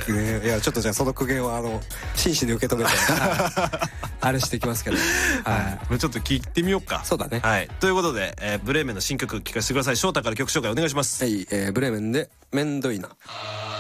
いやちょっとじゃあその苦言は真摯に受け止めてあれしていきますけど、 はい、ちょっと聞いてみようか。 そうだね。 はい、ということで、ブレーメンの新曲聴かせてください。翔太から曲紹介お願いします。 はい、ブレーメンでめんどいな。